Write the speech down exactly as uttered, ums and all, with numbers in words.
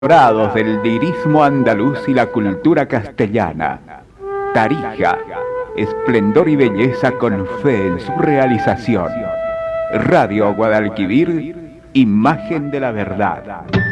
dorados del lirismo andaluz y la cultura castellana. Tarija, esplendor y belleza con fe en su realización. Radio Guadalquivir, imagen de la verdad.